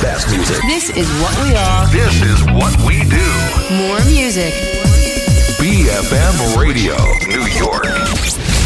best music. This is what we are. This is what we do. More music. BFM Radio, New York.